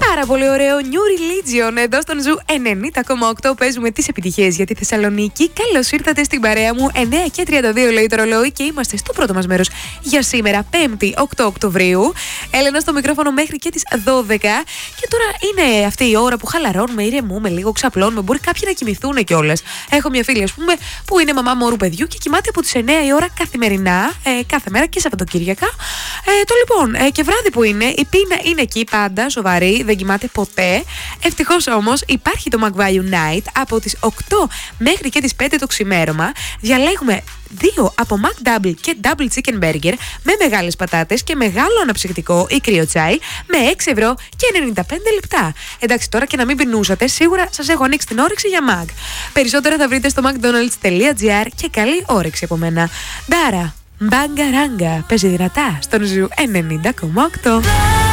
Πάρα πολύ ωραίο New Religion εδώ στον Ζου 90,8. Παίζουμε τις επιτυχίες για τη Θεσσαλονίκη. Καλώς ήρθατε στην παρέα μου. 9:32 λέει το ρολόι και είμαστε στο πρώτο μας μέρος για σήμερα, 5η 8 Οκτωβρίου. Έλενα στο μικρόφωνο μέχρι και τις 12. Και τώρα είναι αυτή η ώρα που χαλαρώνουμε, ηρεμούμε λίγο, ξαπλώνουμε. Μπορεί κάποιοι να κοιμηθούν κιόλας. Έχω μια φίλη, ας πούμε, που είναι μαμά μωρού παιδιού και κοιμάται από τις 9 η ώρα καθημερινά, κάθε μέρα και Σαββατοκύριακα. Και βράδυ που είναι, η πείνα είναι εκεί πάντα, σοβαρή, δεν κοιμάται ποτέ. Ευτυχώς όμως υπάρχει το McValue Night από τις 8 μέχρι και τις 5 το ξημέρωμα. Διαλέγουμε 2 από McDouble και Double Chicken Burger με μεγάλες πατάτες και μεγάλο αναψυκτικό ή κρύο τσάι με 6 ευρώ και 95 λεπτά. Εντάξει, τώρα και να μην πεινούσατε, σίγουρα σας έχω ανοίξει την όρεξη για Mac. Περισσότερα θα βρείτε στο mcdonalds.gr και καλή όρεξη από μένα. Ντάρα, μπάγκα ράγκα, παίζει δυνατά στον Ζου 90,8.